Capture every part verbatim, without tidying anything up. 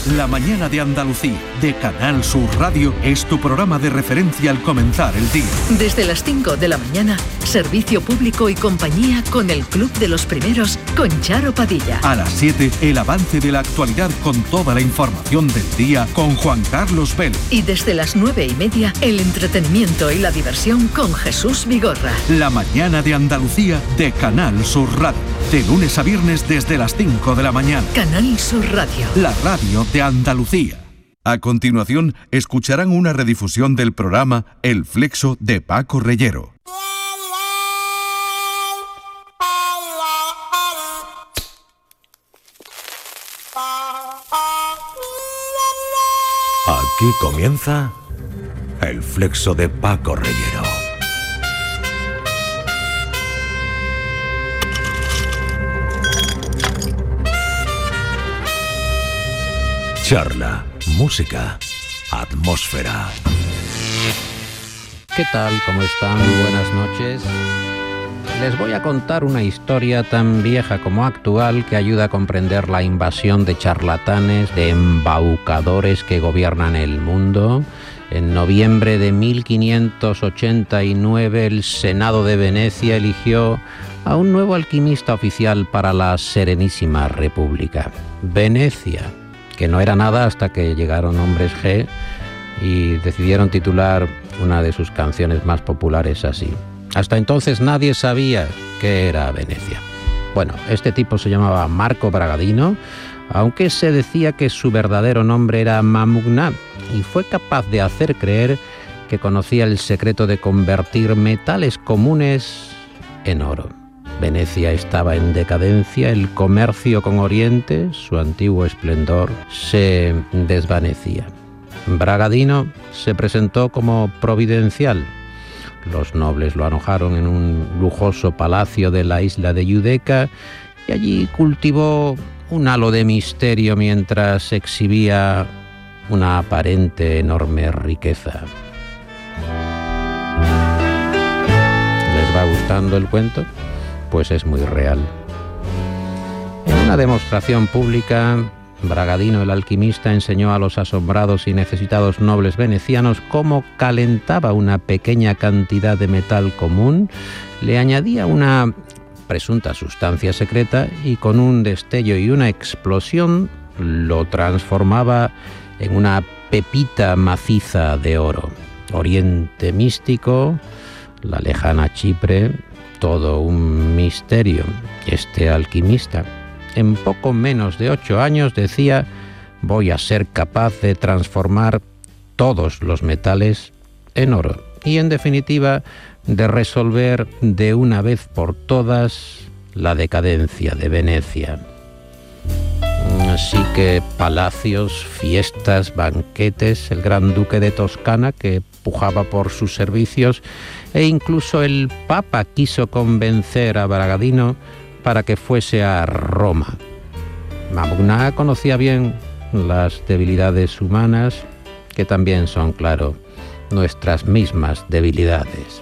La mañana de Andalucía, de Canal Sur Radio, es tu programa de referencia al comenzar el día. Desde las cinco de la mañana, servicio público y compañía con el Club de los Primeros, con Charo Padilla. A las siete, el avance de la actualidad con toda la información del día con Juan Carlos Vélez. Y desde las nueve y media, el entretenimiento y la diversión con Jesús Vigorra. La mañana de Andalucía, de Canal Sur Radio. De lunes a viernes desde las cinco de la mañana. Canal Sur Radio. La radio de Andalucía. A continuación, escucharán una redifusión del programa El Flexo de Paco Reyero. Aquí comienza El Flexo de Paco Reyero. Charla, música, atmósfera. ¿Qué tal? ¿Cómo están? Muy buenas noches. Les voy a contar una historia tan vieja como actual que ayuda a comprender la invasión de charlatanes, de embaucadores que gobiernan el mundo. En noviembre de mil quinientos ochenta y nueve, el Senado de Venecia eligió a un nuevo alquimista oficial para la Serenísima República. Venecia, que no era nada hasta que llegaron hombres G y decidieron titular una de sus canciones más populares así. Hasta entonces nadie sabía qué era Venecia. Bueno, este tipo se llamaba Marco Bragadino, aunque se decía que su verdadero nombre era Mamugna, y fue capaz de hacer creer que conocía el secreto de convertir metales comunes en oro. Venecia estaba en decadencia, el comercio con Oriente, su antiguo esplendor, se desvanecía. Bragadino se presentó como providencial. Los nobles lo alojaron en un lujoso palacio de la isla de Giudecca y allí cultivó un halo de misterio mientras exhibía una aparente enorme riqueza. ¿Les va gustando el cuento? Pues es muy real. En una demostración pública, Bragadino el alquimista enseñó a los asombrados y necesitados nobles venecianos cómo calentaba una pequeña cantidad de metal común, le añadía una presunta sustancia secreta y con un destello y una explosión lo transformaba en una pepita maciza de oro. Oriente místico, la lejana Chipre, todo un misterio. Este alquimista, en poco menos de ocho años, decía: voy a ser capaz de transformar todos los metales en oro. Y en definitiva, de resolver de una vez por todas la decadencia de Venecia. Así que palacios, fiestas, banquetes, el gran duque de Toscana, que pujaba por sus servicios, e incluso el Papa quiso convencer a Bragadino para que fuese a Roma. Mamugna conocía bien las debilidades humanas, que también son, claro, nuestras mismas debilidades.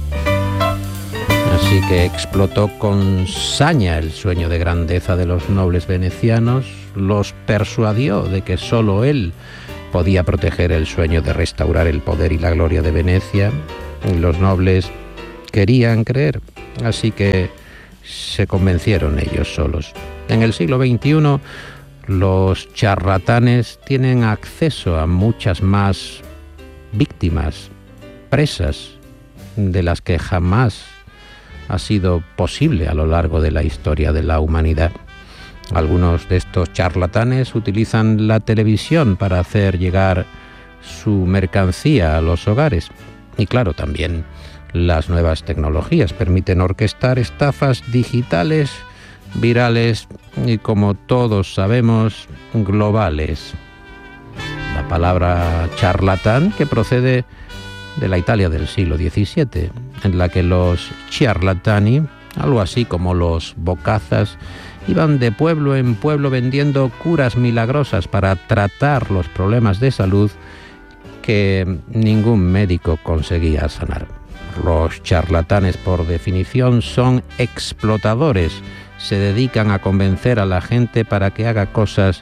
Así que explotó con saña el sueño de grandeza de los nobles venecianos, los persuadió de que solo él podía proteger el sueño de restaurar el poder y la gloria de Venecia, y los nobles querían creer, así que se convencieron ellos solos. En el siglo veintiuno, los charlatanes tienen acceso a muchas más víctimas, presas, de las que jamás ha sido posible a lo largo de la historia de la humanidad. Algunos de estos charlatanes utilizan la televisión para hacer llegar su mercancía a los hogares. Y claro, también las nuevas tecnologías permiten orquestar estafas digitales, virales y, como todos sabemos, globales. La palabra charlatán, que procede de la Italia del siglo diecisiete, en la que los charlatani, algo así como los bocazas, iban de pueblo en pueblo vendiendo curas milagrosas para tratar los problemas de salud que ningún médico conseguía sanar. Los charlatanes, por definición, son explotadores. Se dedican a convencer a la gente para que haga cosas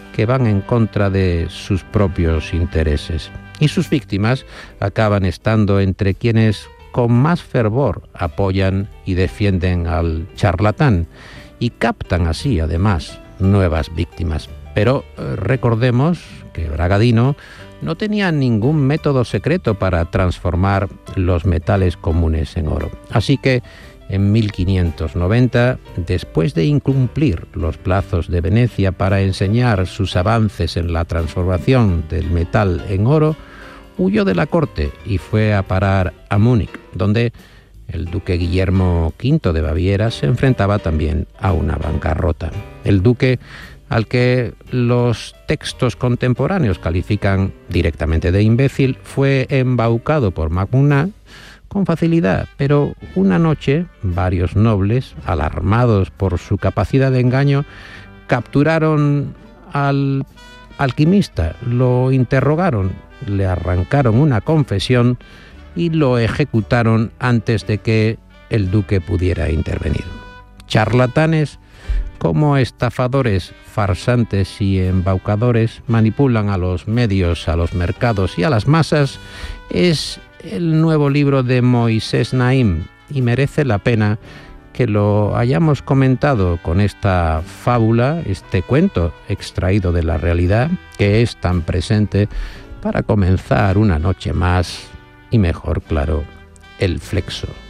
que van en contra de sus propios intereses. Y sus víctimas acaban estando entre quienes con más fervor apoyan y defienden al charlatán y captan así, además, nuevas víctimas. Pero eh, recordemos que Bragadino no tenía ningún método secreto para transformar los metales comunes en oro. Así que en mil quinientos noventa, después de incumplir los plazos de Venecia para enseñar sus avances en la transformación del metal en oro, huyó de la corte y fue a parar a Múnich, donde el duque Guillermo quinto de Baviera se enfrentaba también a una bancarrota. El duque, al que los textos contemporáneos califican directamente de imbécil, fue embaucado por Macugnat con facilidad, pero una noche varios nobles, alarmados por su capacidad de engaño, capturaron al alquimista, lo interrogaron, le arrancaron una confesión y lo ejecutaron antes de que el duque pudiera intervenir. Charlatanes como estafadores, farsantes y embaucadores manipulan a los medios, a los mercados y a las masas es el nuevo libro de Moisés Naim, y merece la pena que lo hayamos comentado con esta fábula, este cuento extraído de la realidad que es tan presente para comenzar una noche más y mejor, claro, el Flexo.